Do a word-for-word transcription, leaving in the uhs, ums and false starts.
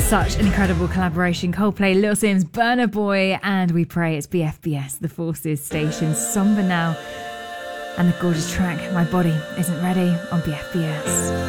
Such an incredible collaboration. Coldplay, Little Sims, Burna Boy, and We Pray. It's B F B S, The Forces station. Somber now. And the gorgeous track, My Body Isn't Ready, on B F B S.